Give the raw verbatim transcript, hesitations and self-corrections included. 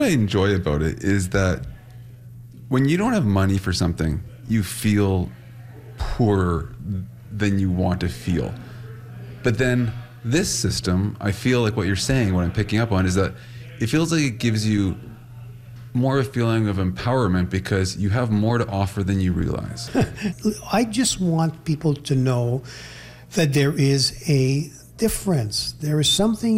What I enjoy about it is that when you don't have money for something, you feel poorer than you want to feel. But then this system, I feel like what you're saying, what I'm picking up on, is that it feels like it gives you more a feeling of empowerment because you have more to offer than you realize. I just want people to know that there is a difference. There is something